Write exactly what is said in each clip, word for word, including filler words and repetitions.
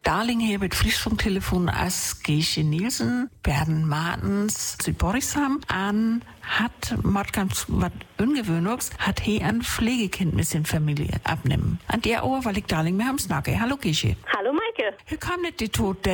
Darling hier mit Frischfunktelefon als Gesche Nielsen, Berden Martens, Südborisham an hat, macht ganz was Ungewöhnliches, hat hier ein Pflegekind mit seiner Familie abnehmen. An der Ohr, weil ich Darling mehr am Snacke. Hallo Gesche. Hallo Maike. Wie kam nicht die Tod, dass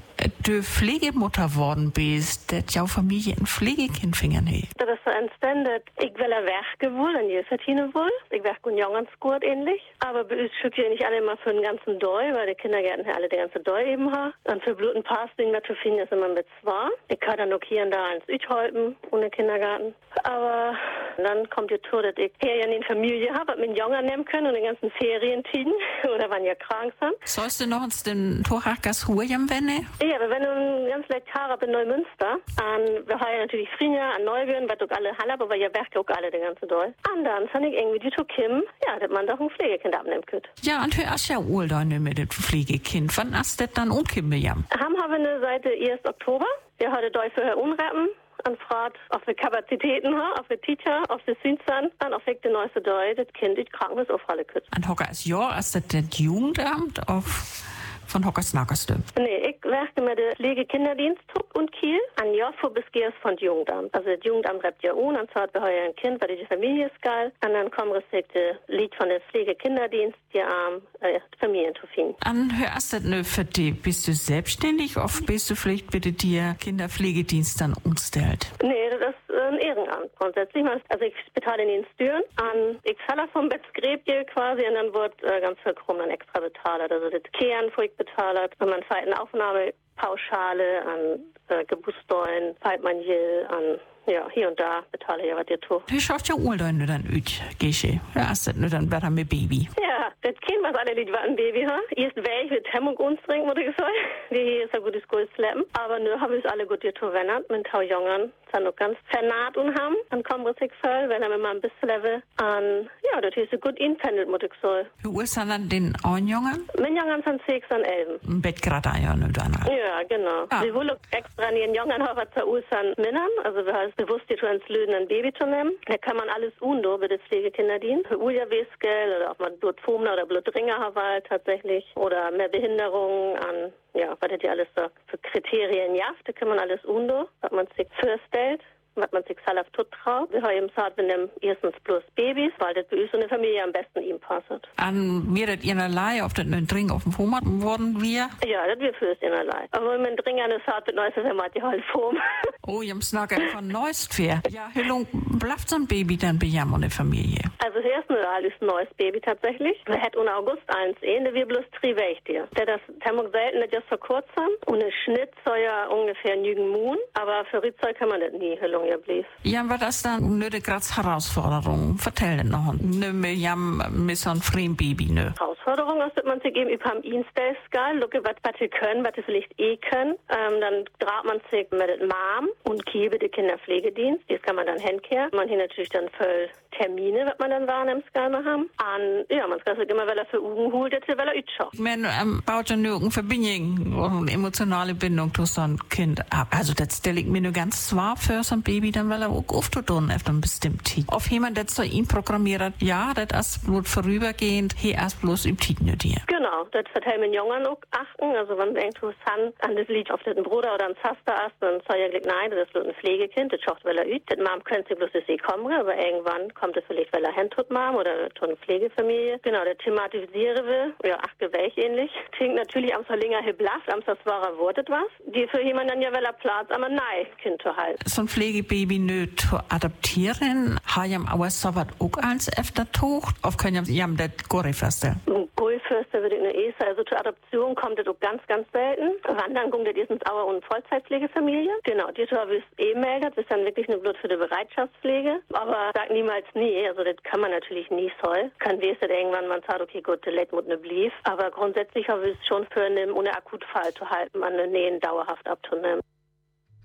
du Pflegemutter worden bist, dass jou Familie ein Pflegekind fingern he? Das ist so entstanden, ich will er werke wohl, und ihr verdiene wohl. Ich werke und Jungen gut ähnlich. Aber bei uns schützt ja nicht alle mal für den ganzen Doi, weil die Kindergärten hier alle den ganzen Doi eben haben. Und für Bluten passt nicht mehr zu finden, ist immer mit zwei. Ich kann dann noch hier und da ins Ütholpen, ohne Kindergarten. Aber dann kommt die Tour, dass ich hier ja eine Familie habe, mit den Jungen nehmen können und den ganzen Ferientiden. Oder wann ja krank sind. Sollst du noch uns den Torachgas Hurjam wenne? Ja, wir werden nun ganz leicht Tag ab in Neumünster. Und wir haben ja natürlich Frinja an Neubüren, was auch alle Halle, aber ja werke auch alle den ganzen Doi. Und dann fand ich irgendwie die Kim, ja, dass man doch ein Pflegekind abnehmen könnte. Ja, und hör ja wohl da mit dem Pflegekind. Wann hast du das dann umkippen, Jam? Haben wir eine Seite ersten Oktober. Wir haben Doi für unrappen. Und fragt, ob wir Kapazitäten haben, ob wir Teacher, ob wir sind sind, und ob wir die neueste Doi, das Kind, das Krankenhaus aufhalle können. Und Hocker ist ja, als das das Jugendamt auf von Hockers Nackerste? Nee, ich werke mit der Pflegekinderdienst und Kiel an Jofo bis Gears von Jugendamt. Also das Jugendamt reibt ja un, und zwar hat wir heuer ein Kind, weil die Familie ist geil. Und dann kommen respektive Lied von der Pflegekinderdienst, die arm äh, Familien zu finden. An hörst du das für die? Bist du selbstständig, oder bist du vielleicht bitte dir Kinderpflegedienst dann umstellt? Nee, das ist ein Ehrenamt grundsätzlich. Also ich bezahle den Stüren an, ich zahle vom Bettgräbje quasi, und dann wird äh, ganz viel krumm dann extra bezahlt. Also das Kehren, wo ich bezahlt, und man fährt eine Aufnahmepauschale an äh, Gebusstollen, fährt man hier an, ja, hier und da bezahle ich ja was dir tue. Wie schaut ja wohl dann dann ut, Gesche? Ja, ist das nur dann besser mit Baby? Ja, das Kind, was alle Lied war ein Baby, ha? Erst wäre ich mit Hemmung uns trinken, muss ich sagen. Die hier ist ein gutes Gold slappen. Aber nur habe ich alle gut dir tue, wenn er mit tau Jungen dann noch ganz vernaht und haben. Dann kommen wir sich voll, wenn er mit mal ein bisschen level an, ja, das ist gut inpendelt, muss ich sagen. Wie alt sind dann den einen Jungen? Mit Jungen sind sechs und elf. Ein Bett gerade ja nicht dann. Ja, genau. Ah. Wir wollen extra an den Jungen haben, zu uns an Männern. Also wir haben bewusst die ins Löden ein Baby zu nehmen. Da kann man alles undo bei der Pflegekinderdienst. Für Uja-Weskel oder ob man Blutfumner oder Blutringer hat tatsächlich. Oder mehr Behinderungen an, ja, was hat die alles da für Kriterien ja, da kann man alles undo, was man sich vorstellt. Was man sich salaf tut traut. Wir haben gesagt, wir nehmen erstens bloß Babys, weil das bei uns in der Familie am besten ihm passt. An mir das ihrerlei, auf den Dring auf dem Format wurden wir? Ja, das wir für es ihrerlei. Aber wenn man Dring an der Saat mit neues, dann macht die halt Form. Oh, ich hab's nachher von neuest fair. Ja, wie lang bleibt so ein Baby dann bei jam und der Familie? Also das erste Mal ist ein neues Baby tatsächlich. Wir hätten ohne August eins eh, wir bloß drei Weg dir. Der das Thermok selten nicht erst vor kurzem. Ohne Schnitt soll ja ungefähr nügen Moon, aber für Riedzeug kann man das nie, wie lange er blieb. Ja, war das dann eine gerade Herausforderung? Vertell denn noch. Ne, mir jam mit so einem fremden Baby, ne? Herausforderung ist, dass man sich eben über am Insta-Skal, lucke, was sie können, was sie vielleicht eh können. Ähm, dann draht man sich mit dem Mom und Kiebe, den Kinderpflegedienst. Das kann man dann handkehren. Man hier natürlich dann voll Termine, was man dann wahrnimmt, Skal mal haben. Und ja, man kann sich immer, weil er für Ugen holt, jetzt weil er ütschaut. Ich meine, ähm, baut ja nur eine Verbindung oder eine emotionale Bindung zu so einem Kind ab. Also, das stelle ich mir nur ganz zwar für so ein Baby, dann will er auch aufzutun, auf einem bestimmten Titel. Auf jemand, der zu ihm programmiert, ja, das ist bloß vorübergehend, hier erst bloß im Titel nur dir. Genau, das verteilt mit Jungen auch achten. Also, wenn man irgendwo San an das Lied auf den Bruder oder ein Zaster ist, dann soll ja gleich, nein, das ist bloß ein Pflegekind, das schaut, weil er übt. Das Mom könnte bloß das eh kommen, aber irgendwann kommt es vielleicht, weil er Hand tut, Mom, oder tut eine Pflegefamilie. Genau, der thematisiere will, ja, ach, gewäch ähnlich. Klingt natürlich am so länger heblaft, am so zwarer wortet was. Die für jemanden dann ja, weil er Platz, aber nein, Kind zu halten. So ein Pflegebaby nöt zu adoptieren, haben aber so was auch als öfter tucht, auf können jam das Gore feste. Gullförster würde ich nur eh sagen, also zur Adoption kommt das auch ganz, ganz selten. Wandern kommt das erstens Auer- und Vollzeitpflegefamilie. Genau, die Service eh meldet, das ist dann wirklich nur Blut für die Bereitschaftspflege. Aber sagt niemals nie, also das kann man natürlich nie soll. Kann wissen, irgendwann man sagt, okay, gut, der Leitmut ne blieb. Aber grundsätzlich habe ich es schon für einen ohne Akutfall zu halten, man eine Nähen dauerhaft abzunehmen.